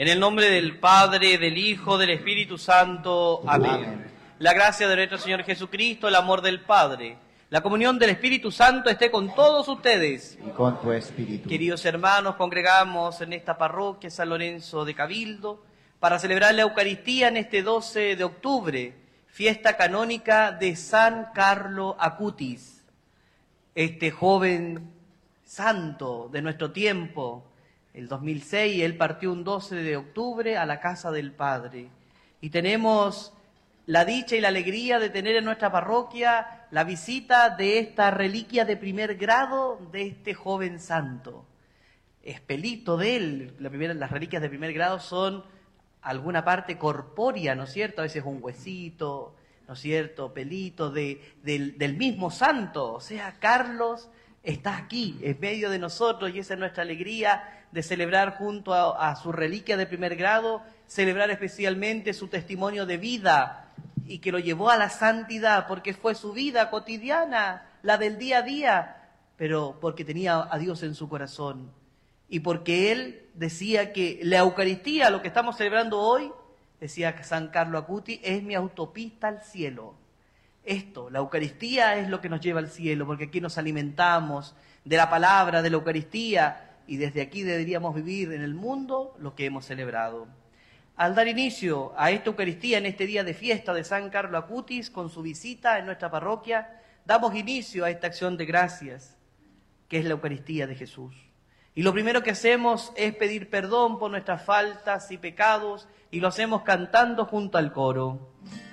En el nombre del Padre, del Hijo, del Espíritu Santo. Amén. Amén. La gracia de nuestro Señor Jesucristo, el amor del Padre, la comunión del Espíritu Santo esté con todos ustedes. Y con tu espíritu. Queridos hermanos, congregamos en esta parroquia San Lorenzo de Cabildo para celebrar la Eucaristía en este 12 de octubre, fiesta canónica de San Carlo Acutis, este joven santo de nuestro tiempo. El 2006 él partió un 12 de octubre a la casa del Padre. Y tenemos la dicha y la alegría de tener en nuestra parroquia la visita de esta reliquia de primer grado de este joven santo. Espelito de él, las reliquias de primer grado son alguna parte corpórea, ¿no es cierto? A veces un huesito, ¿no es cierto? Pelito del mismo santo. O sea, Carlos está aquí, en medio de nosotros, y esa es nuestra alegría de celebrar junto a su reliquia de primer grado, celebrar especialmente su testimonio de vida y que lo llevó a la santidad, porque fue su vida cotidiana, la del día a día, pero porque tenía a Dios en su corazón y porque él decía que la Eucaristía, lo que estamos celebrando hoy, decía San Carlo Acutis, es mi autopista al cielo. Esto, la Eucaristía es lo que nos lleva al cielo, porque aquí nos alimentamos de la palabra, de la Eucaristía, y desde aquí deberíamos vivir en el mundo lo que hemos celebrado. Al dar inicio a esta Eucaristía en este día de fiesta de San Carlo Acutis, con su visita en nuestra parroquia, damos inicio a esta acción de gracias, que es la Eucaristía de Jesús. Y lo primero que hacemos es pedir perdón por nuestras faltas y pecados, y lo hacemos cantando junto al coro.